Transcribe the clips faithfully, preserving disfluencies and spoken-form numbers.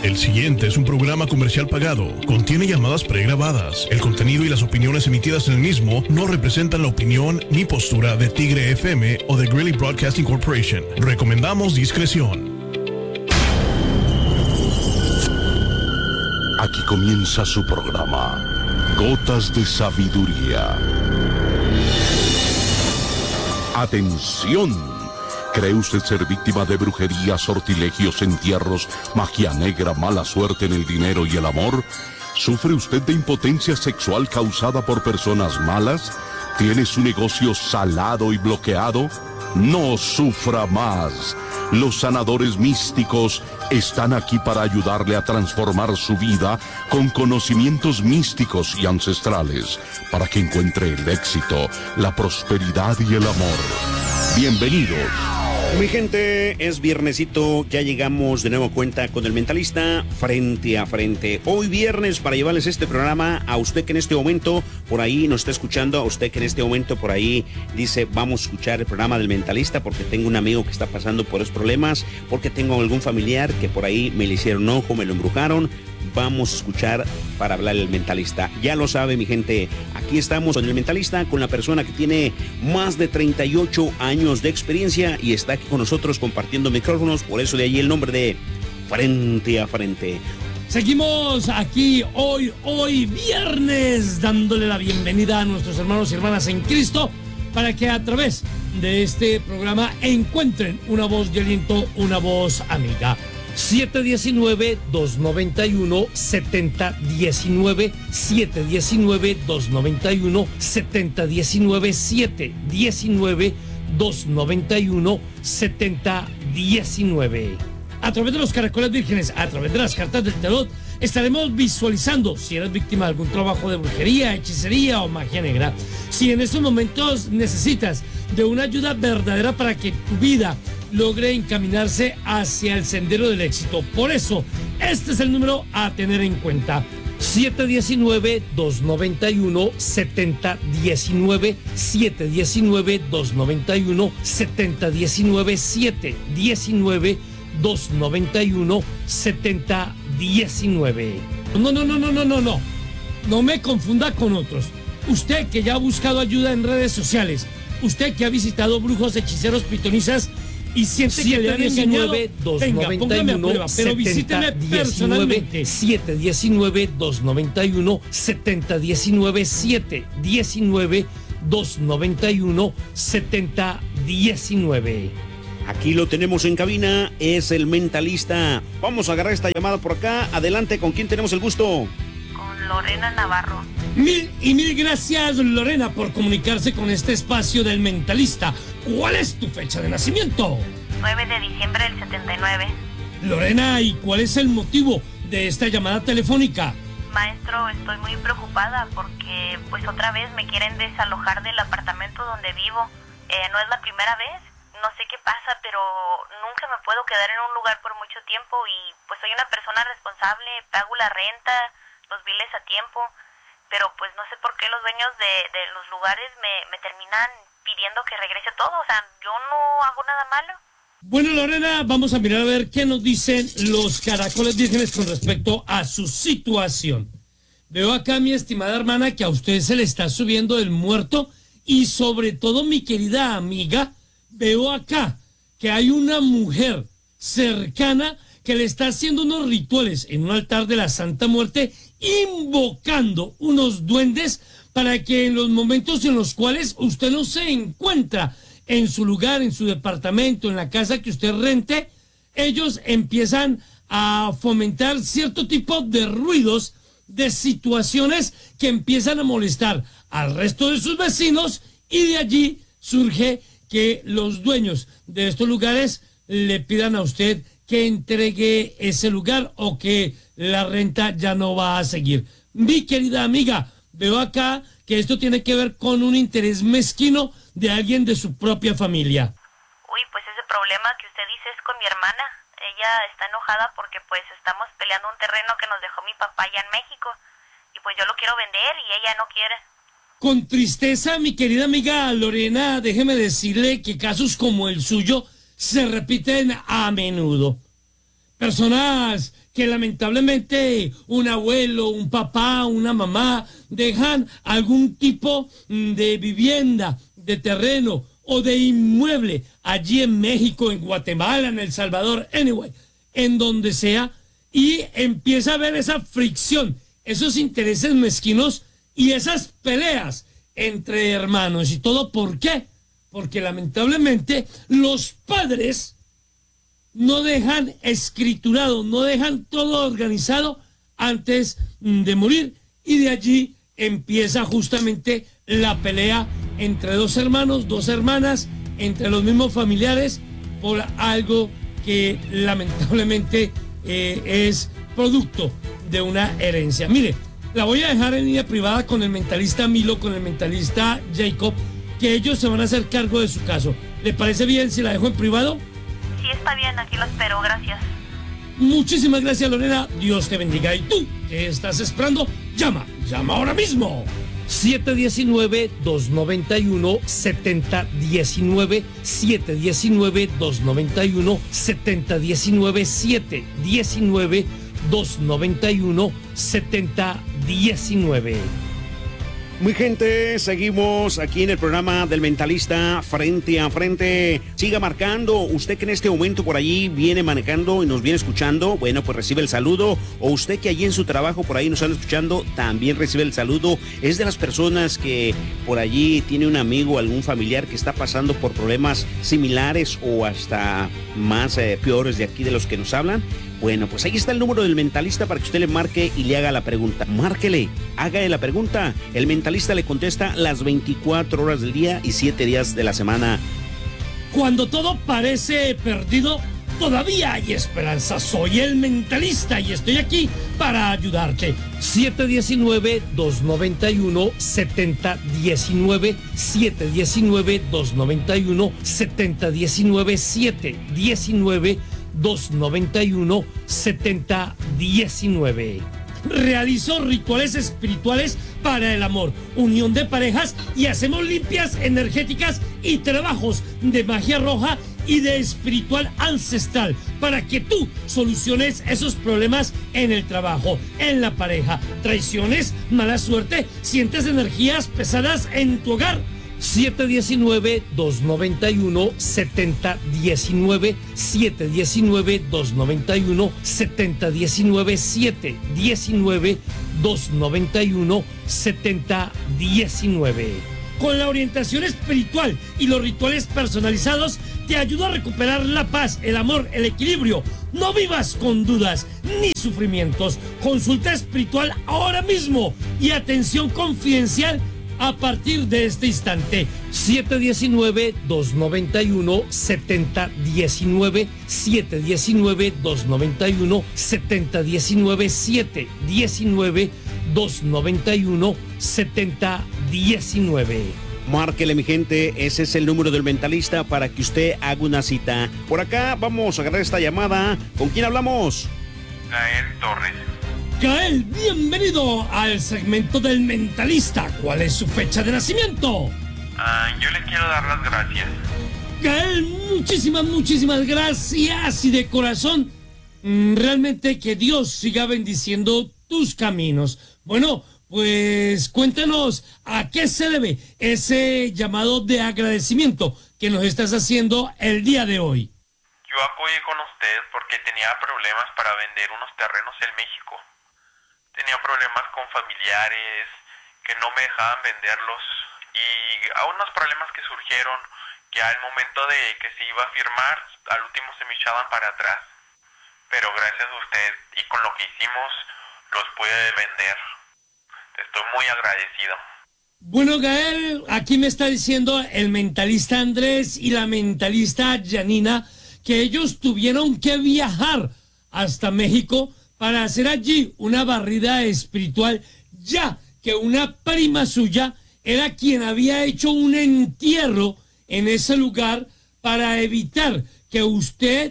El siguiente es un programa comercial pagado. Contiene llamadas pregrabadas. El contenido y las opiniones emitidas en el mismo no representan la opinión ni postura de Tigre F M o de Greeley Broadcasting Corporation. Recomendamos discreción. Aquí comienza su programa, Gotas de Sabiduría. ¡Atención! ¿Cree usted ser víctima de brujería, sortilegios, entierros, magia negra, mala suerte en el dinero y el amor? ¿Sufre usted de impotencia sexual causada por personas malas? ¿Tiene su negocio salado y bloqueado? No sufra más. Los sanadores místicos están aquí para ayudarle a transformar su vida con conocimientos místicos y ancestrales, para que encuentre el éxito, la prosperidad y el amor. Bienvenidos. Mi gente, es viernesito, ya llegamos de nuevo cuenta con el Mentalista frente a frente. Hoy viernes para llevarles este programa a usted que en este momento por ahí nos está escuchando, a usted que en este momento por ahí dice vamos a escuchar el programa del Mentalista porque tengo un amigo que está pasando por esos problemas, porque tengo algún familiar que por ahí me le hicieron ojo, me lo embrujaron. Vamos a escuchar para hablar el Mentalista. Ya lo sabe mi gente, aquí estamos con el Mentalista, con la persona que tiene más de treinta y ocho años de experiencia y está aquí con nosotros compartiendo micrófonos, por eso de ahí el nombre de Frente a Frente. Seguimos aquí hoy, hoy viernes, dándole la bienvenida a nuestros hermanos y hermanas en Cristo para que a través de este programa encuentren una voz de aliento, una voz amiga. siete uno nueve, dos nueve uno, siete cero uno nueve, siete uno nueve, dos nueve uno, siete cero uno nueve, siete uno nueve, dos nueve uno, siete cero uno nueve. A través de los caracoles vírgenes, a través de las cartas del tarot, estaremos visualizando si eres víctima de algún trabajo de brujería, hechicería o magia negra. Si en estos momentos necesitas de una ayuda verdadera para que tu vida logre encaminarse hacia el sendero del éxito. Por eso, este es el número a tener en cuenta. siete uno nueve, dos nueve uno, siete cero uno nueve, siete uno nueve, dos nueve uno, siete cero uno nueve, siete uno nueve, dos nueve uno, siete cero uno nueve. No, no, no, no, no, no, no. No me confunda con otros. Usted que ya ha buscado ayuda en redes sociales, usted que ha visitado brujos, hechiceros, pitonisas y siente que le han engañado, venga, póngame a prueba, pero visíteme personalmente. siete uno nueve, dos nueve uno, siete cero uno nueve, siete uno nueve, dos nueve uno, siete cero uno nueve. Aquí lo tenemos en cabina, es el Mentalista. Vamos a agarrar esta llamada por acá. Adelante, ¿con quién tenemos el gusto? Con Lorena Navarro. Mil y mil gracias, Lorena, por comunicarse con este espacio del Mentalista. ¿Cuál es tu fecha de nacimiento? nueve de diciembre del setenta y nueve. Lorena, ¿y cuál es el motivo de esta llamada telefónica? Maestro, estoy muy preocupada porque pues otra vez me quieren desalojar del apartamento donde vivo. Eh, no es la primera vez, no sé qué pasa, pero nunca me puedo quedar en un lugar por mucho tiempo y pues soy una persona responsable, pago la renta, los biles a tiempo, pero pues no sé por qué los dueños de, de los lugares me, me terminan pidiendo que regrese todo, o sea, yo no hago nada malo. Bueno, Lorena, vamos a mirar a ver qué nos dicen los caracoles vírgenes con respecto a su situación. Veo acá, mi estimada hermana, que a usted se le está subiendo el muerto y sobre todo, mi querida amiga, veo acá que hay una mujer cercana que le está haciendo unos rituales en un altar de la Santa Muerte, invocando unos duendes para que en los momentos en los cuales usted no se encuentra en su lugar, en su departamento, en la casa que usted rente, ellos empiezan a fomentar cierto tipo de ruidos, de situaciones que empiezan a molestar al resto de sus vecinos y de allí surge que los dueños de estos lugares le pidan a usted que entregue ese lugar o que la renta ya no va a seguir. Mi querida amiga, veo acá que esto tiene que ver con un interés mezquino de alguien de su propia familia. Uy, pues ese problema que usted dice es con mi hermana. Ella está enojada porque pues estamos peleando un terreno que nos dejó mi papá allá en México y pues yo lo quiero vender y ella no quiere. Con tristeza, mi querida amiga Lorena, déjeme decirle que casos como el suyo se repiten a menudo. Personas que lamentablemente un abuelo, un papá, una mamá dejan algún tipo de vivienda, de terreno o de inmueble allí en México, en Guatemala, en El Salvador, anyway, en donde sea, y empieza a haber esa fricción, esos intereses mezquinos y esas peleas entre hermanos. ¿Y todo por qué? Porque lamentablemente los padres no dejan escriturado, no dejan todo organizado antes de morir, y de allí empieza justamente la pelea entre dos hermanos, dos hermanas, entre los mismos familiares, por algo que lamentablemente eh, es producto de una herencia. Mire, la voy a dejar en línea privada con el mentalista Milo, con el mentalista Jacob, que ellos se van a hacer cargo de su caso. ¿Le parece bien si la dejo en privado? Sí, está bien, aquí lo espero, gracias. Muchísimas gracias, Lorena. Dios te bendiga. ¿Y tú qué estás esperando? Llama, llama ahora mismo. siete uno nueve, dos nueve uno, siete cero uno nueve, siete uno nueve, dos nueve uno, siete cero uno nueve, siete uno nueve, dos nueve uno, siete cero uno nueve. Muy gente, seguimos aquí en el programa del Mentalista Frente a Frente. Siga marcando, usted que en este momento por allí viene manejando y nos viene escuchando, bueno, pues recibe el saludo. O usted que allí en su trabajo por ahí nos está escuchando, también recibe el saludo. Es de las personas que por allí tiene un amigo, algún familiar que está pasando por problemas similares o hasta más eh, peores de aquí de los que nos hablan. Bueno, pues ahí está el número del Mentalista para que usted le marque y le haga la pregunta. Márquele, hágale la pregunta. El Mentalista le contesta las veinticuatro horas del día y siete días de la semana. Cuando todo parece perdido, todavía hay esperanza. Soy el Mentalista y estoy aquí para ayudarte. siete uno nueve, dos nueve uno, siete cero uno nueve, siete uno nueve, dos nueve uno, siete cero uno nueve, siete uno nueve, dos nueve uno, siete cero uno nueve. Realizo rituales espirituales para el amor, unión de parejas, y hacemos limpias energéticas y trabajos de magia roja y de espiritual ancestral para que tú soluciones esos problemas en el trabajo, en la pareja, traiciones, mala suerte, sientes energías pesadas en tu hogar. siete uno nueve, dos nueve uno, siete cero uno nueve, siete uno nueve, dos nueve uno, siete cero uno nueve, siete uno nueve, dos nueve uno, siete cero uno nueve. Con la orientación espiritual y los rituales personalizados, te ayudo a recuperar la paz, el amor, el equilibrio. No vivas con dudas ni sufrimientos. Consulta espiritual ahora mismo y atención confidencial a partir de este instante. siete uno nueve, dos nueve uno, siete cero uno nueve, siete uno nueve, dos nueve uno, siete cero uno nueve, siete uno nueve, dos nueve uno, siete cero uno nueve. Márquele, mi gente, ese es el número del Mentalista para que usted haga una cita. Por acá vamos a agarrar esta llamada. ¿Con quién hablamos? Gael Torres. Gael, bienvenido al segmento del Mentalista. ¿Cuál es su fecha de nacimiento? Uh, yo le quiero dar las gracias. Gael, muchísimas, muchísimas gracias, y de corazón, realmente que Dios siga bendiciendo tus caminos. Bueno, pues cuéntanos a qué se debe ese llamado de agradecimiento que nos estás haciendo el día de hoy. Yo acudí con usted porque tenía problemas para vender unos terrenos en México. Tenía problemas con familiares que no me dejaban venderlos, y a unos problemas que surgieron que al momento de que se iba a firmar, al último se me echaban para atrás. Pero gracias a usted y con lo que hicimos, los pude vender. Estoy muy agradecido. Bueno, Gael, aquí me está diciendo el mentalista Andrés y la mentalista Janina que ellos tuvieron que viajar hasta México para hacer allí una barrida espiritual, ya que una prima suya era quien había hecho un entierro en ese lugar para evitar que usted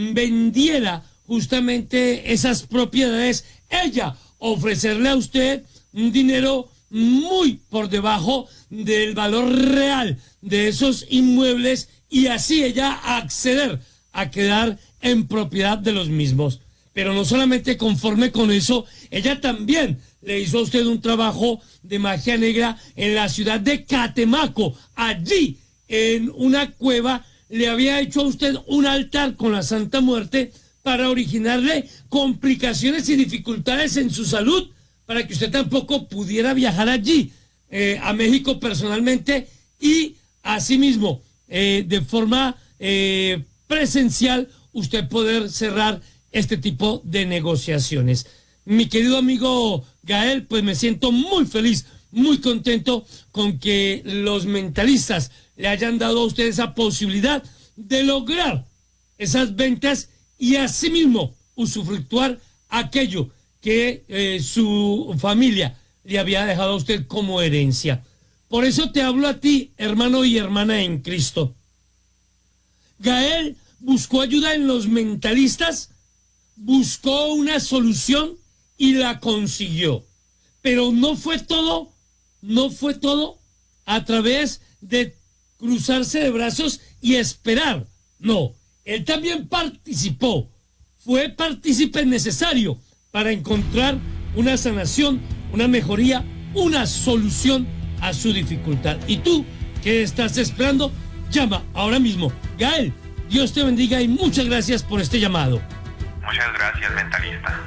vendiera justamente esas propiedades. Ella ofrecerle a usted un dinero muy por debajo del valor real de esos inmuebles, y así ella acceder a quedar en propiedad de los mismos. Pero no solamente conforme con eso, ella también le hizo a usted un trabajo de magia negra en la ciudad de Catemaco. Allí, en una cueva, le había hecho a usted un altar con la Santa Muerte para originarle complicaciones y dificultades en su salud, para que usted tampoco pudiera viajar allí, eh, a México personalmente, y asimismo, eh, de forma eh, presencial, usted poder cerrar este tipo de negociaciones. Mi querido amigo Gael, pues me siento muy feliz, muy contento con que los mentalistas le hayan dado a usted esa posibilidad de lograr esas ventas y asimismo usufructuar aquello que eh, su familia le había dejado a usted como herencia. Por eso te hablo a ti, hermano y hermana en Cristo. Gael buscó ayuda en los mentalistas, buscó una solución y la consiguió. Pero no fue todo, no fue todo a través de cruzarse de brazos y esperar. No, él también participó, fue partícipe necesario para encontrar una sanación, una mejoría, una solución a su dificultad. ¿Y tú qué estás esperando? Llama ahora mismo. Gael, Dios te bendiga y muchas gracias por este llamado. Muchas gracias, mentalista.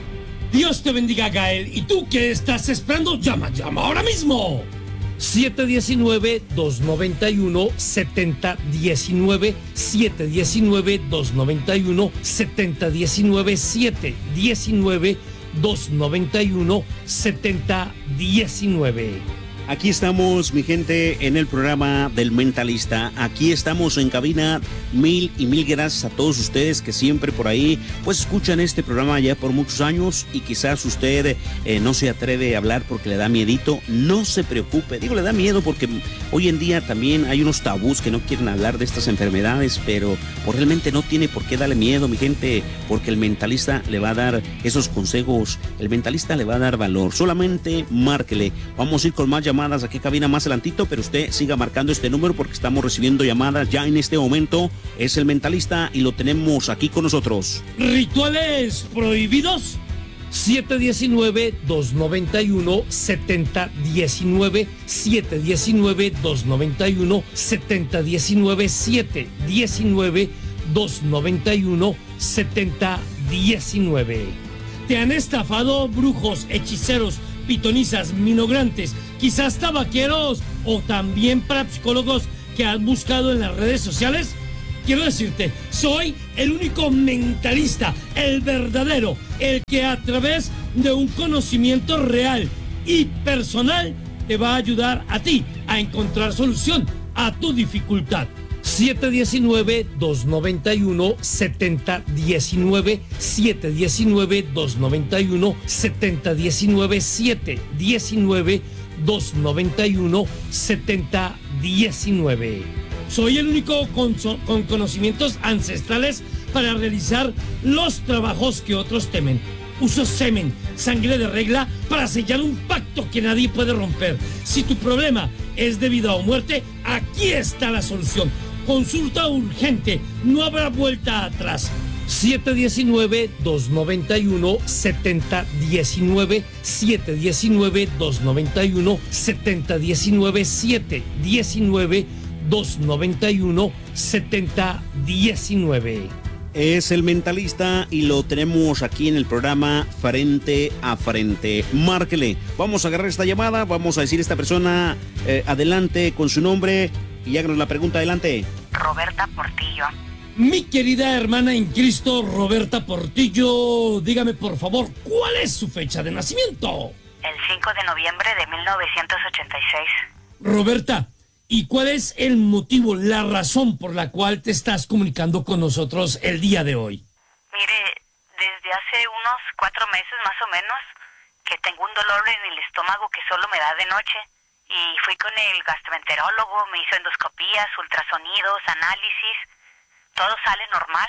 Dios te bendiga, Gael. ¿Y tú qué estás esperando? Llama, llama ahora mismo. siete uno nueve, dos nueve uno, siete cero uno nueve, siete uno nueve, dos nueve uno, siete cero uno nueve, siete uno nueve, dos nueve uno, siete cero uno nueve. Aquí estamos, mi gente, en el programa del Mentalista. Aquí estamos en cabina. Mil y mil gracias a todos ustedes que siempre por ahí pues escuchan este programa ya por muchos años y quizás usted eh, no se atreve a hablar porque le da miedito. No se preocupe, digo le da miedo porque hoy en día también hay unos tabús que no quieren hablar de estas enfermedades, pero pues, realmente no tiene por qué darle miedo, mi gente, porque el Mentalista le va a dar esos consejos, el Mentalista le va a dar valor. Solamente márquele. Vamos a ir con más llamadas aquí cabina más adelantito, pero usted siga marcando este número porque estamos recibiendo llamadas ya en este momento. Es el Mentalista y lo tenemos aquí con nosotros. ¿Rituales prohibidos? siete uno nueve, dos nueve uno, siete cero uno nueve, siete uno nueve, dos nueve uno, siete cero uno nueve, siete uno nueve, dos nueve uno, siete cero uno nueve. ¿Te han estafado brujos, hechiceros, pitonizas, minograntes, quizás tabaqueros o también parapsicólogos que has buscado en las redes sociales? Quiero decirte, soy el único mentalista, el verdadero, el que a través de un conocimiento real y personal te va a ayudar a ti a encontrar solución a tu dificultad. siete uno nueve, dos nueve uno, siete cero uno nueve, siete uno nueve, dos nueve uno, siete cero uno nueve, siete uno nueve, dos nueve uno, siete cero uno nueve. Soy el único con, con conocimientos ancestrales para realizar los trabajos que otros temen. Uso semen, sangre de regla para sellar un pacto que nadie puede romper. Si tu problema es de vida o muerte, aquí está la solución. Consulta urgente, no habrá vuelta atrás. siete uno nueve, dos nueve uno, siete cero uno nueve, siete uno nueve, dos nueve uno, siete cero uno nueve, siete uno nueve, dos nueve uno, siete cero uno nueve. Es el Mentalista y lo tenemos aquí en el programa Frente a Frente. Márquele. Vamos a agarrar esta llamada, vamos a decir a esta persona eh, adelante con su nombre y háganos la pregunta. Adelante. Roberta Portillo. Mi querida hermana en Cristo, Roberta Portillo, dígame por favor, ¿cuál es su fecha de nacimiento? El cinco de noviembre de mil novecientos ochenta y seis. Roberta, ¿y cuál es el motivo, la razón por la cual te estás comunicando con nosotros el día de hoy? Mire, desde hace unos cuatro meses más o menos que tengo un dolor en el estómago que solo me da de noche y fui con el gastroenterólogo, me hizo endoscopías, ultrasonidos, análisis, todo sale normal,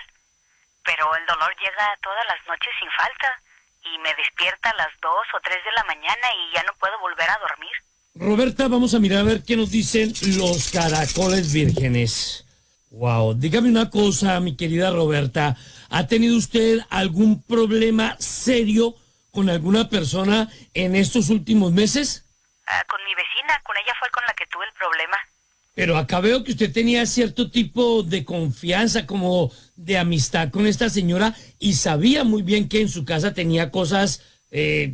pero el dolor llega todas las noches sin falta y me despierta a las dos o tres de la mañana y ya no puedo volver a dormir. Roberta, vamos a mirar a ver qué nos dicen los caracoles vírgenes. Wow, dígame una cosa, mi querida Roberta. ¿Ha tenido usted algún problema serio con alguna persona en estos últimos meses? Uh, con mi vecina, con ella fue con la que tuve el problema. Pero acá veo que usted tenía cierto tipo de confianza, como de amistad con esta señora, y sabía muy bien que en su casa tenía cosas, eh,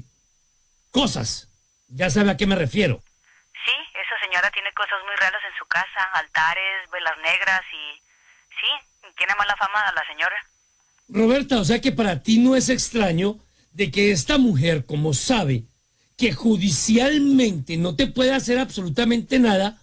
cosas. Ya sabe a qué me refiero. Sí, esa señora tiene cosas muy raras en su casa, altares, velas negras y... sí, tiene mala fama a la señora. Roberta, o sea que para ti no es extraño de que esta mujer, como sabe que judicialmente no te puede hacer absolutamente nada,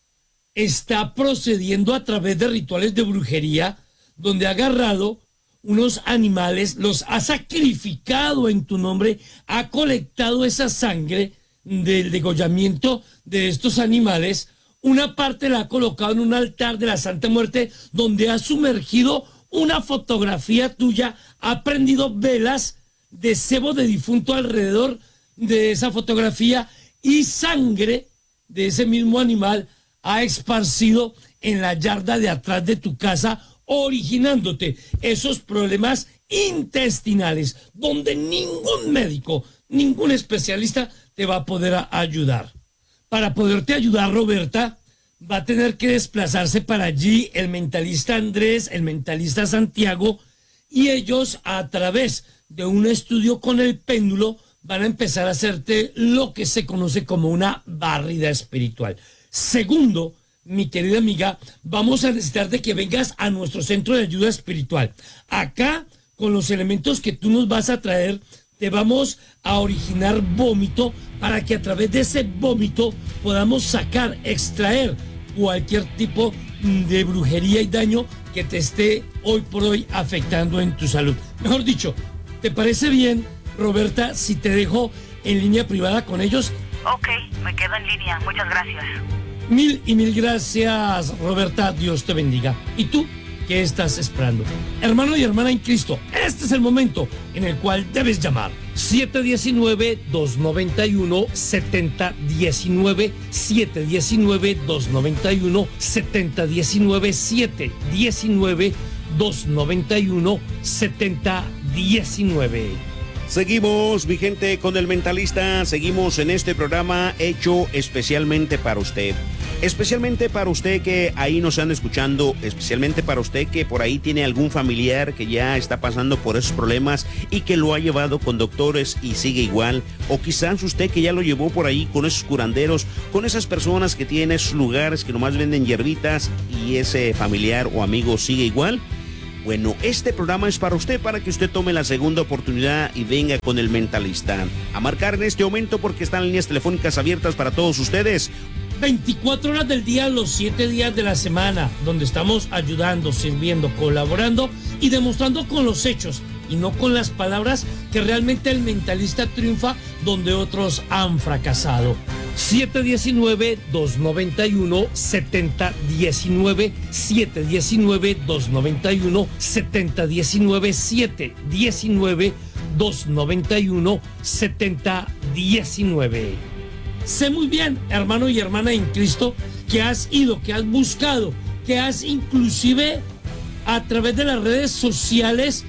está procediendo a través de rituales de brujería, donde ha agarrado unos animales, los ha sacrificado en tu nombre, ha colectado esa sangre del degollamiento de estos animales, una parte la ha colocado en un altar de la Santa Muerte, donde ha sumergido una fotografía tuya, ha prendido velas de cebo de difunto alrededor de esa fotografía, y sangre de ese mismo animal ha esparcido en la yarda de atrás de tu casa, originándote esos problemas intestinales, donde ningún médico, ningún especialista te va a poder a ayudar. Para poderte ayudar, Roberta, va a tener que desplazarse para allí el mentalista Andrés, el mentalista Santiago, y ellos, a través de un estudio con el péndulo, van a empezar a hacerte lo que se conoce como una barrida espiritual. Segundo, mi querida amiga, vamos a necesitar de que vengas a nuestro centro de ayuda espiritual. Acá, con los elementos que tú nos vas a traer, te vamos a originar vómito, para que a través de ese vómito podamos sacar, extraer cualquier tipo de brujería y daño que te esté hoy por hoy afectando en tu salud. Mejor dicho, ¿te parece bien, Roberta, si te dejo en línea privada con ellos? Ok, me quedo en línea, muchas gracias. Mil y mil gracias, Roberta, Dios te bendiga. ¿Y tú qué estás esperando? Hermano y hermana en Cristo, este es el momento en el cual debes llamar. siete uno nueve, dos nueve uno, siete cero uno nueve, siete uno nueve, dos nueve uno, siete cero uno nueve, siete uno nueve, dos nueve uno, siete cero uno nueve. Seguimos, mi gente, con el mentalista. Seguimos en este programa hecho especialmente para usted. Especialmente para usted que ahí nos anda escuchando, especialmente para usted que por ahí tiene algún familiar que ya está pasando por esos problemas y que lo ha llevado con doctores y sigue igual, o quizás usted que ya lo llevó por ahí con esos curanderos, con esas personas que tienen esos lugares que nomás venden hierbitas y ese familiar o amigo sigue igual. Bueno, este programa es para usted, para que usted tome la segunda oportunidad y venga con el mentalista. A marcar en este momento, porque están líneas telefónicas abiertas para todos ustedes. veinticuatro horas del día, los siete días de la semana, donde estamos ayudando, sirviendo, colaborando y demostrando con los hechos y no con las palabras que realmente el mentalista triunfa donde otros han fracasado. siete uno nueve, dos nueve uno, siete cero uno nueve, siete uno nueve, dos nueve uno, siete cero uno nueve, siete uno nueve, dos nueve uno, siete cero uno nueve. Sé muy bien, hermano y hermana en Cristo, que has ido, que has buscado, que has inclusive a través de las redes sociales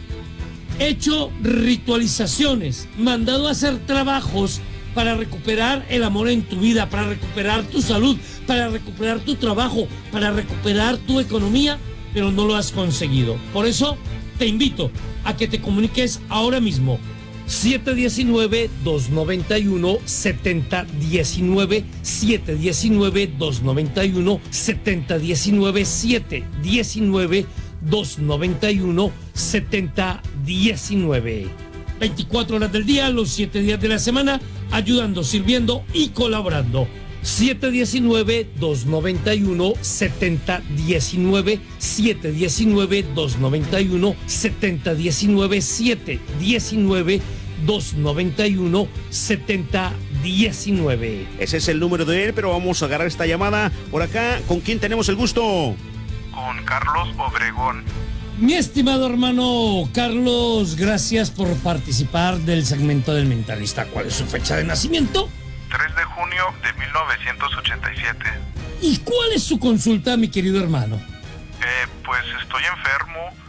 hecho ritualizaciones, mandado a hacer trabajos para recuperar el amor en tu vida, para recuperar tu salud, para recuperar tu trabajo, para recuperar tu economía, pero no lo has conseguido. Por eso te invito a que te comuniques ahora mismo. siete uno nueve, dos nueve uno, siete cero uno nueve, siete uno nueve, dos nueve uno, siete cero uno nueve, siete uno nueve, dos nueve uno, siete cero uno nueve. veinticuatro horas del día, los siete días de la semana, ayudando, sirviendo y colaborando. siete uno nueve, dos nueve uno, siete cero uno nueve, siete uno nueve, dos nueve uno, siete cero uno nueve, siete uno nueve, dos nueve uno, siete cero uno nueve. Ese es el número de él, pero vamos a agarrar esta llamada por acá. ¿Con quién tenemos el gusto? Con Carlos Obregón. Mi estimado hermano Carlos, gracias por participar del segmento del mentalista. ¿Cuál es su fecha de nacimiento? tres de junio de mil novecientos ochenta y siete. ¿Y cuál es su consulta, mi querido hermano? Eh, pues estoy enfermo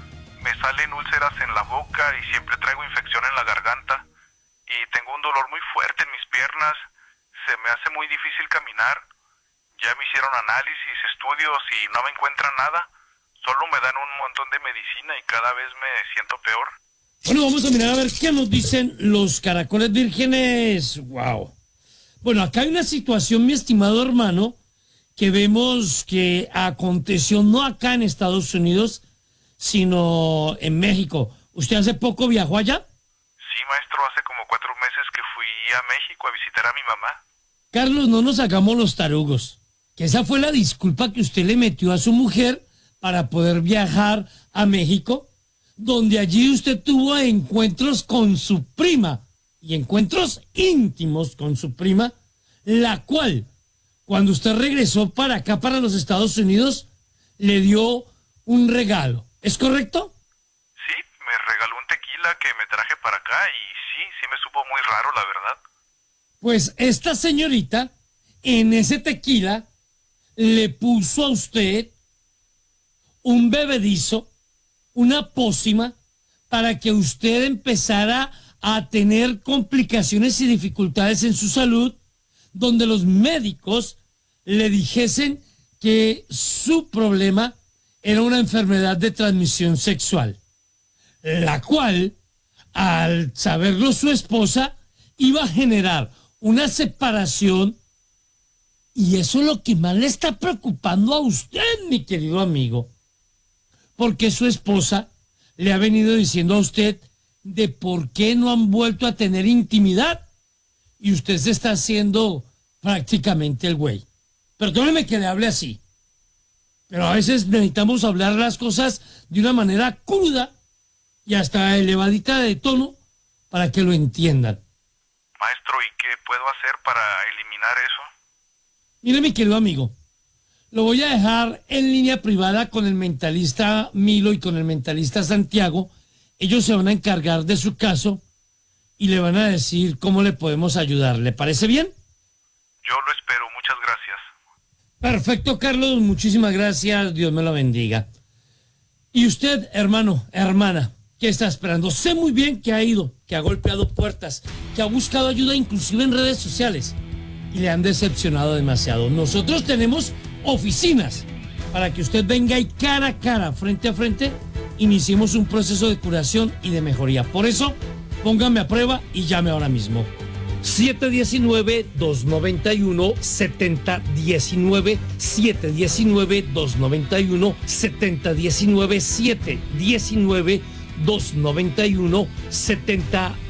me salen úlceras en la boca y siempre traigo infección en la garganta. Y tengo un dolor muy fuerte en mis piernas. Se me hace muy difícil caminar. Ya me hicieron análisis, estudios y no me encuentran nada. Solo me dan un montón de medicina y cada vez me siento peor. Bueno, vamos a mirar a ver qué nos dicen los caracoles vírgenes. Wow. Bueno, acá hay una situación, mi estimado hermano, que vemos que aconteció no acá en Estados Unidos, sino en México. ¿Usted hace poco viajó allá? Sí, maestro, hace como cuatro meses que fui a México a visitar a mi mamá. Carlos, no nos hagamos los tarugos. Que esa fue la disculpa que usted le metió a su mujer para poder viajar a México, donde allí usted tuvo encuentros con su prima y encuentros íntimos con su prima, la cual, cuando usted regresó para acá, para los Estados Unidos, le dio un regalo. ¿Es correcto? Sí, me regaló un tequila que me traje para acá y sí, sí me supo muy raro, la verdad. Pues esta señorita, en ese tequila, le puso a usted un bebedizo, una pócima, para que usted empezara a tener complicaciones y dificultades en su salud, donde los médicos le dijesen que su problema era una enfermedad de transmisión sexual, la cual, al saberlo su esposa, iba a generar una separación, y eso es lo que más le está preocupando a usted, mi querido amigo, porque su esposa le ha venido diciendo a usted de por qué no han vuelto a tener intimidad, y usted se está haciendo prácticamente el güey. Perdóneme que le hable así, pero a veces necesitamos hablar las cosas de una manera cruda y hasta elevadita de tono para que lo entiendan. Maestro, ¿y qué puedo hacer para eliminar eso? Mire, mi querido amigo, lo voy a dejar en línea privada con el mentalista Milo y con el mentalista Santiago. Ellos se van a encargar de su caso y le van a decir cómo le podemos ayudar. ¿Le parece bien? Yo lo espero, muchas gracias. Perfecto, Carlos, muchísimas gracias, Dios me lo bendiga. Y usted, hermano, hermana, ¿qué está esperando? Sé muy bien que ha ido, que ha golpeado puertas, que ha buscado ayuda inclusive en redes sociales y le han decepcionado demasiado. Nosotros tenemos oficinas para que usted venga y cara a cara, frente a frente, iniciemos un proceso de curación y de mejoría. Por eso, póngame a prueba y llame ahora mismo. siete uno nueve, dos nueve uno, siete cero uno nueve, siete uno nueve, dos nueve uno, siete cero uno nueve, siete uno nueve, dos nueve uno, siete cero